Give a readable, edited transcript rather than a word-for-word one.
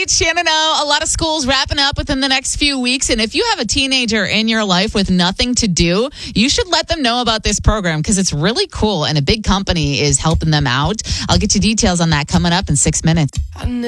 it's Shannon O. A lot of schools wrapping up within the next few weeks. And if you have a teenager in your life with nothing to do, you should let them know about this program because it's really cool and a big company is helping them out. I'll get you details on that coming up in 6 minutes.